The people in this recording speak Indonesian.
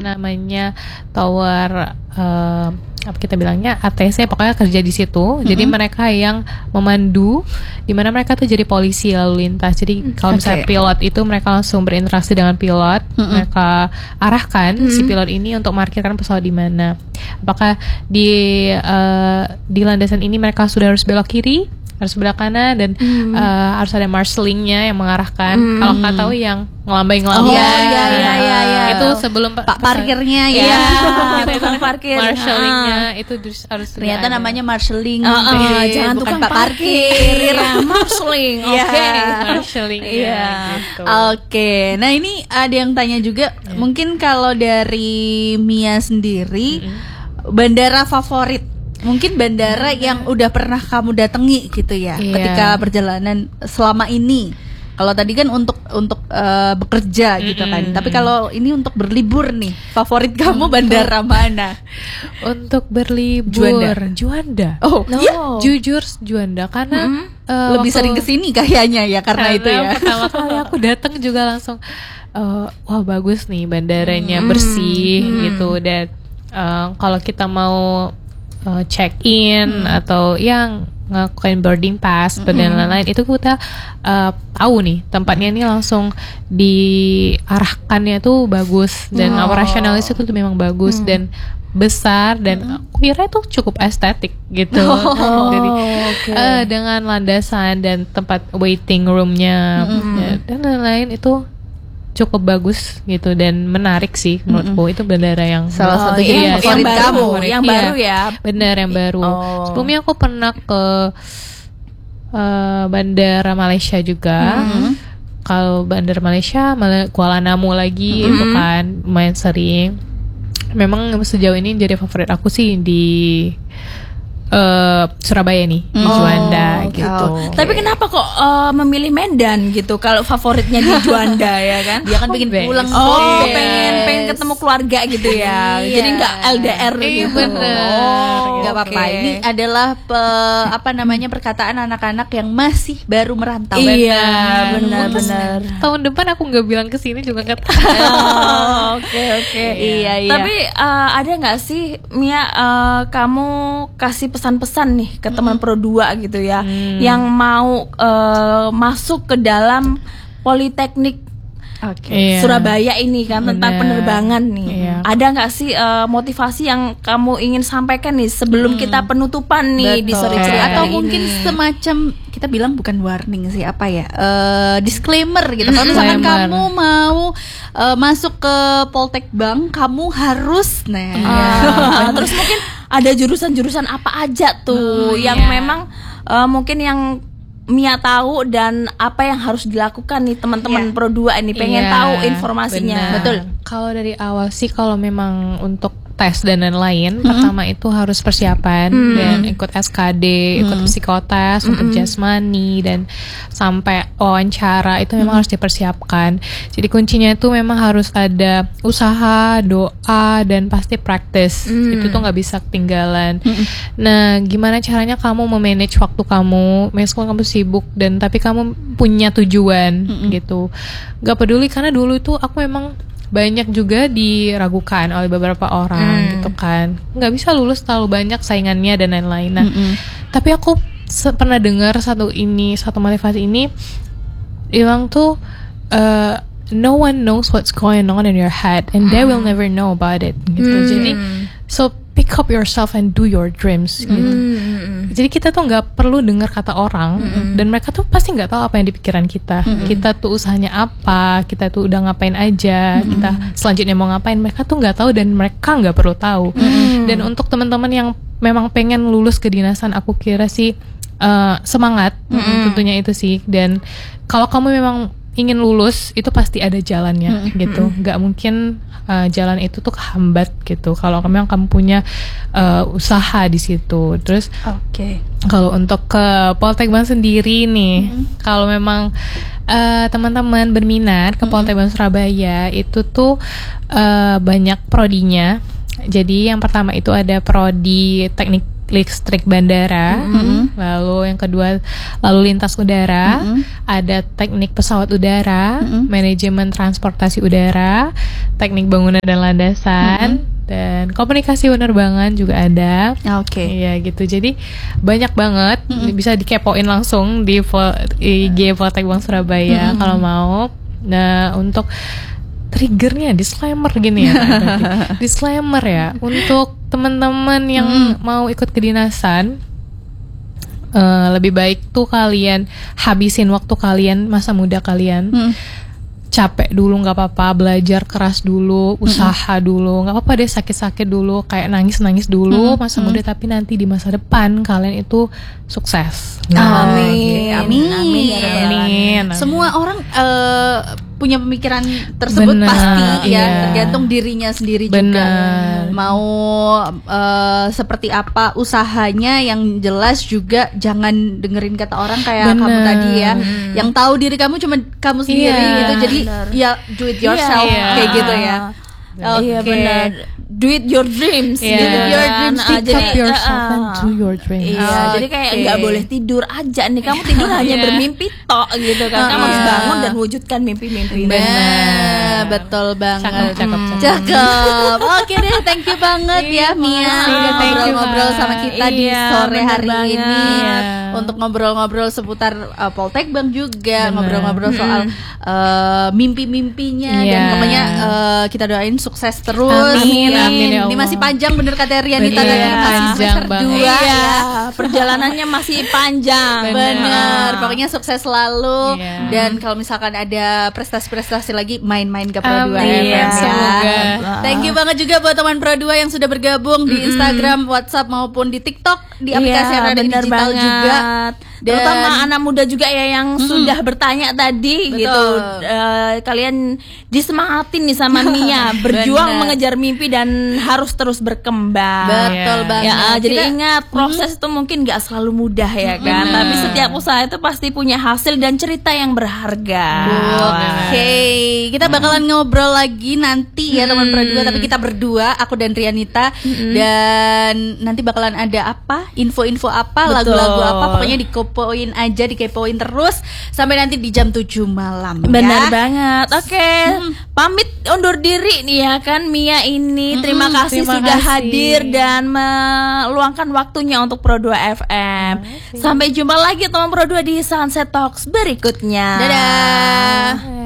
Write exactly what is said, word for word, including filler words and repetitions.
namanya tower uh, apa kita bilangnya A T C, pokoknya kerja di situ. Mm-hmm. Jadi mereka yang memandu, di mana mereka tuh jadi polisi lalu lintas. Jadi kalau misalnya okay. pilot itu mereka langsung berinteraksi dengan pilot, mm-hmm. mereka arahkan mm-hmm. si pilot ini untuk parkirkan pesawat di mana. Apakah di uh, di landasan ini mereka sudah harus belok kiri, harus belok kanan, dan mm. uh, harus ada marshallingnya yang mengarahkan. Mm. Kalau nggak tahu yang ngelambai-ngelambai. Oh ya ya ya ya, ya. Itu sebelum Pak parkirnya ya. ya. Tukang parkir. Marshallingnya uh. itu harus. Ternyata ada. Namanya marshalling. Uh, uh, uh, jangan bukan tukang Pak parkir. Ya, marshalling. Oke. Okay. Marshalling. Iya. Gitu. Oke. Okay. Nah ini ada yang tanya juga. Yeah. Mungkin kalau dari Mia sendiri, mm-hmm. bandara favorit. Mungkin bandara hmm. yang udah pernah kamu datangi gitu ya, yeah. ketika perjalanan selama ini. Kalau tadi kan untuk untuk uh, bekerja mm-hmm. gitu kan. Tapi kalau ini untuk berlibur nih, favorit kamu bandara mana? Untuk berlibur Juanda. Juanda. Oh, no. iya? Jujur Juanda karena mm-hmm. uh, lebih waktu, sering kesini kayaknya ya karena, karena itu ya. Pertama kali aku datang juga langsung uh, wah bagus nih bandaranya, mm-hmm. bersih mm-hmm. gitu, dan uh, kalau kita mau Uh, check in hmm. atau yang ngelakuin boarding pass hmm. dan lain-lain, itu kita uh, tahu nih tempatnya ini langsung diarahkannya tuh bagus, dan oh. operasionalis itu tuh memang bagus hmm. dan besar, dan hmm. aku kira itu cukup estetik gitu. Oh, Jadi okay. uh, dengan landasan dan tempat waiting roomnya hmm. ya, dan lain-lain itu cukup bagus gitu dan menarik sih menurutku. Mm-hmm. Itu bandara yang salah satu oh, iya, yang, yang baru, favorit. yang baru ya. Benar, yang baru. Oh. Sebelumnya aku pernah ke uh, bandara Malaysia juga. Mm-hmm. Kalau bandara Malaysia, Kuala Namu lagi, mm-hmm. itu kan lumayan sering. Memang sejauh ini jadi favorit aku sih di Uh, Surabaya nih, di oh, Juanda gitu. Oh. Tapi kenapa kok uh, memilih Medan gitu? Kalau favoritnya di Juanda ya kan? Dia kan pengen pulang. Oh, yes. pengen pengen ketemu keluarga gitu ya. Iya. Jadi nggak L D R iya, gitu. Bener. Oh, nggak okay. apa-apa. Ini adalah pe, apa namanya perkataan anak-anak yang masih baru merantau. Iya, benar-benar. Tahun depan aku nggak bilang kesini juga nggak tahu. Oke oke. Iya iya. Tapi uh, ada nggak sih Mia, uh, kamu kasih pesan-pesan nih ke teman Pro dua gitu ya, hmm. yang mau uh, masuk ke dalam Politeknik okay. Surabaya ini kan, Bener. tentang penerbangan nih. Iya. Ada nggak sih uh, motivasi yang kamu ingin sampaikan nih sebelum hmm. kita penutupan nih Betul. di sore cerita atau ini. Mungkin semacam kita bilang bukan warning sih, apa ya, uh, disclaimer gitu. Kalau misalkan kamu mau uh, masuk ke Poltek Bank, kamu harus nah. Uh, terus mungkin ada jurusan-jurusan apa aja tuh hmm, yang yeah. memang uh, mungkin yang Mia tahu, dan apa yang harus dilakukan nih teman-teman yeah. Pro dua ini pengen yeah, tahu informasinya. Bener. Betul. Kalau dari awal sih, kalau memang untuk tes dan lain-lain, mm-hmm. pertama itu harus persiapan mm-hmm. dan ikut S K D, mm-hmm. ikut psikotes, mm-hmm. untuk jasmani, dan sampai wawancara itu memang mm-hmm. harus dipersiapkan. Jadi kuncinya itu memang harus ada usaha, doa, dan pasti praktis. Mm-hmm. Itu tuh nggak bisa ketinggalan. Mm-hmm. Nah, gimana caranya kamu memanage waktu kamu? Meskipun kamu sibuk dan tapi kamu punya tujuan, mm-hmm. gitu. Gak peduli, karena dulu itu aku memang banyak juga diragukan oleh beberapa orang, mm. gitu kan, nggak bisa lulus, terlalu banyak saingannya dan lain-lain. Nah, mm-hmm. tapi aku se- pernah dengar satu ini, satu motivasi ini bilang tuh, uh, no one knows what's going on in your head, and they will never know about it. Gitu. Mm. Jadi, so pick up yourself and do your dreams. Gitu. Mm. Jadi kita tuh nggak perlu dengar kata orang, mm-hmm. dan mereka tuh pasti nggak tahu apa yang di pikiran kita. Mm-hmm. Kita tuh usahanya apa, kita tuh udah ngapain aja, mm-hmm. kita selanjutnya mau ngapain, mereka tuh nggak tahu dan mereka nggak perlu tahu. Mm-hmm. Dan untuk teman-teman yang memang pengen lulus kedinasan, aku kira sih uh, semangat, mm-hmm. tentunya itu sih. Dan kalau kamu memang ingin lulus, itu pasti ada jalannya, mm-hmm. gitu. Nggak mungkin uh, jalan itu tuh kehambat gitu. Kalau memang kamu punya uh, usaha di situ. Terus, oke. Okay. Kalau untuk ke Poltek Bank sendiri nih, mm-hmm. kalau memang uh, teman-teman berminat ke Poltek Bank Surabaya, itu tuh uh, banyak prodinya. Jadi yang pertama itu ada prodi teknik listrik bandara, mm-hmm. lalu yang kedua lalu lintas udara, mm-hmm. ada teknik pesawat udara, mm-hmm. manajemen transportasi udara, teknik bangunan dan landasan, mm-hmm. dan komunikasi penerbangan juga ada. Oke. Okay. Iya gitu. Jadi banyak banget, mm-hmm. bisa dikepoin langsung di I G Poltek Bank Surabaya mm-hmm. kalau mau. Nah, untuk triggernya disclaimer gini ya, disclaimer ya untuk teman-teman yang hmm. mau ikut kedinasan, uh, lebih baik tuh kalian habisin waktu kalian, masa muda kalian, hmm. capek dulu nggak apa-apa, belajar keras dulu, usaha hmm. dulu, nggak apa-apa deh sakit-sakit dulu, kayak nangis-nangis dulu hmm. masa muda, hmm. tapi nanti di masa depan kalian itu sukses. Nah, amin. Amin. Amin. Amin. Amin. Semua orang uh, punya pemikiran tersebut. Bener, pasti ya, iya. tergantung dirinya sendiri. Bener. Juga mau uh, seperti apa usahanya, yang jelas juga jangan dengerin kata orang kayak Bener. Kamu tadi ya, hmm. yang tahu diri kamu cuma kamu sendiri yeah. gitu. Jadi Bener. ya do it yourself yeah, kayak yeah. gitu ya. Oke, okay. Iya benar. Do it your dreams. Yeah. Do it your dreams. Nah, jadi up yourself uh, and do your dreams. Iya, okay. jadi kayak nggak boleh tidur aja nih. Kamu tidur hanya yeah. bermimpi tok gitu kan. Kamu harus bangun dan wujudkan mimpi-mimpi. Benar, betul banget. Cakep, cakep, cakep. Cakep. Oke deh, thank you banget ya Mia udah ngobrol-ngobrol sama kita di sore hari ini. Untuk ngobrol-ngobrol seputar uh, Poltek Bank juga, bener. ngobrol-ngobrol soal uh, mimpi-mimpinya yeah. dan pokoknya uh, kita doain sukses terus. Amin, amin ya Allah. Ini masih panjang bener kata Rianita tadi, ya, masih semester dua iya, ya. Perjalanannya masih panjang. Bener, bener. Pokoknya sukses selalu yeah. dan kalau misalkan ada prestasi-prestasi lagi main-main ke Pro dua Amin, ya. semoga. Thank you banget juga buat teman Pro dua yang sudah bergabung di Instagram, WhatsApp maupun di TikTok, di aplikasi iya, yang ada digital banget. juga. Dan terutama anak muda juga ya yang hmm. sudah bertanya tadi. Betul. Gitu uh, kalian disemangatin nih sama Mia berjuang mengejar mimpi dan harus terus berkembang. Betul yeah. banget ya, uh, jadi Kita, ingat proses hmm. itu mungkin gak selalu mudah ya kan, hmm. tapi setiap usaha itu pasti punya hasil dan cerita yang berharga. Oke okay. Kita bakalan hmm. ngobrol lagi nanti ya teman Pro dua, tapi kita berdua, aku dan Rianita, hmm. dan nanti bakalan ada apa, info-info apa, Betul. lagu-lagu apa, pokoknya di kepoin aja, dikepoin terus sampai nanti di jam tujuh malam. Benar ya. banget. Oke, okay. hmm. pamit undur diri nih ya kan Mia ini. Terima hmm, kasih terima sudah kasih. hadir dan meluangkan waktunya untuk Pro dua F M. Sampai jumpa lagi teman Pro dua di Sunset Talks berikutnya. Dadah.